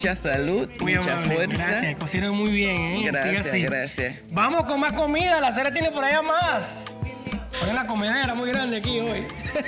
Mucha salud, Muy mucha amable, fuerza. gracias, cocinan muy bien, ¿eh? Gracias, Siga así. gracias. Vamos con más comida, la cera tiene por allá más. Hay una comedera muy grande aquí hoy.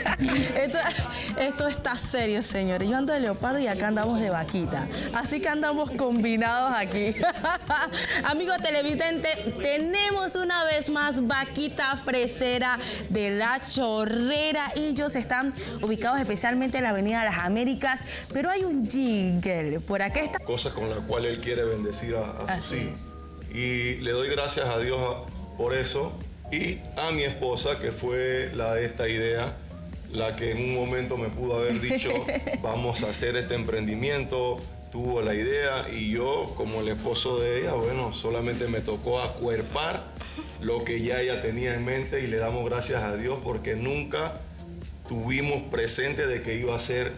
Esto está serio, señores. Yo ando de leopardo y acá andamos de vaquita. Así que andamos combinados aquí. Amigo televidente, tenemos una vez más vaquita fresera de La Chorrera. Ellos están ubicados especialmente en la Avenida Las Américas, pero hay un jingle. Por acá está. Cosas con las cuales Él quiere bendecir a sus Así hijos. Y le doy gracias a Dios por eso. Y a mi esposa, que fue la de esta idea, la que en un momento me pudo haber dicho, vamos a hacer este emprendimiento, tuvo la idea y yo, como el esposo de ella, bueno, solamente me tocó acuerpar lo que ya ella tenía en mente y le damos gracias a Dios porque nunca tuvimos presente de que iba a ser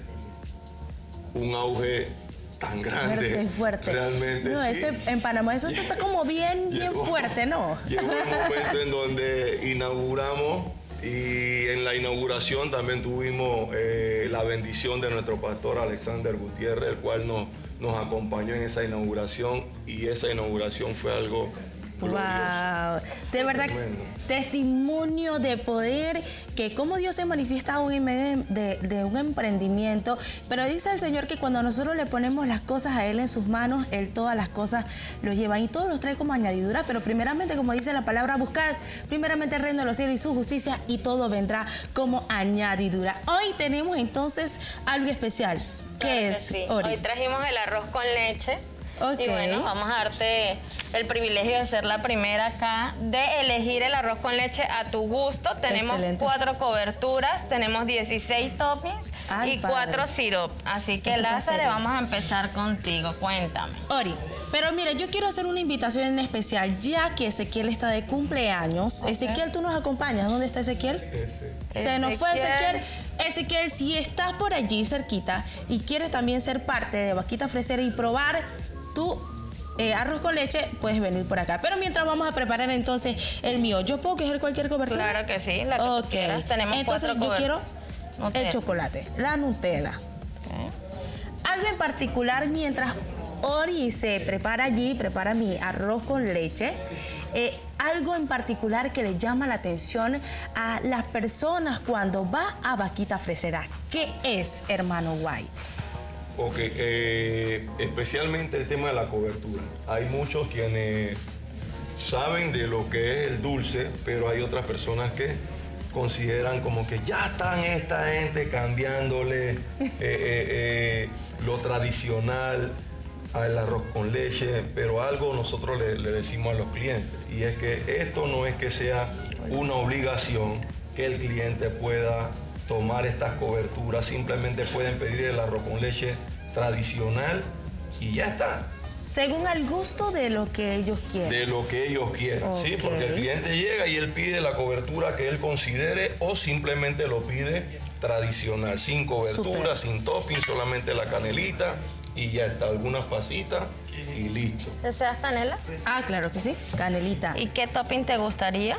un auge tan grande. Fuerte. Realmente, no, sí. En Panamá eso está como bien fuerte, ¿no? Llegó el momento en donde inauguramos y en la inauguración también tuvimos la bendición de nuestro pastor Alexander Gutiérrez, el cual nos acompañó en esa inauguración y esa inauguración fue algo glorioso. Wow, de verdad, tremendo. Testimonio de poder, que cómo Dios se manifiesta aún en medio de un emprendimiento, pero dice el Señor que cuando nosotros le ponemos las cosas a Él en sus manos, Él todas las cosas los lleva y todos los trae como añadidura, pero primeramente, como dice la palabra, buscad primeramente el reino de los cielos y su justicia y todo vendrá como añadidura. Hoy tenemos entonces algo especial. ¿Qué es, Sí. Ori? Hoy trajimos el arroz con leche. Ok. Y bueno, vamos a darte el privilegio de ser la primera acá, de elegir el arroz con leche a tu gusto. Tenemos Excelente. 4 coberturas, tenemos 16 toppings Ay, y padre. 4 syrup. Así que, Esto está Lázaro, serio. vamos a empezar contigo. Cuéntame. Ori, pero mira, yo quiero hacer una invitación en especial, ya que Ezequiel está de cumpleaños. Ezequiel, ¿tú nos acompañas? ¿Dónde está Ezequiel? Se nos fue Ezequiel. Ezequiel, si estás por allí cerquita y quieres también ser parte de Vaquita Fresera y probar tu arroz con leche, puedes venir por acá. Pero mientras vamos a preparar entonces el mío, ¿yo puedo coger cualquier cobertura? Claro que sí, la que tú quieras. Tenemos entonces 4 yo quiero Nutella. el chocolate, la Nutella. Algo en particular mientras Ori se prepara allí, prepara mi arroz con leche, algo en particular que le llama la atención a las personas cuando va a Vaquita Fresera. ¿Qué es, hermano White? Ok, especialmente el tema de la cobertura. Hay muchos quienes saben de lo que es el dulce, pero hay otras personas que consideran como que ya están esta gente cambiándole lo tradicional al arroz con leche, pero algo nosotros le decimos a los clientes, y es que esto no es que sea una obligación que el cliente pueda tomar estas coberturas, simplemente pueden pedir el arroz con leche tradicional y ya está. Según al gusto de lo que ellos quieren. De lo que ellos quieran, ¿sí? Ok. Porque el cliente llega y él pide la cobertura que él considere o simplemente lo pide tradicional, sin cobertura, Súper. sin topping, solamente la canelita y ya está, algunas pasitas y listo. ¿Deseas canela? Ah, claro que sí, canelita. ¿Y qué topping te gustaría?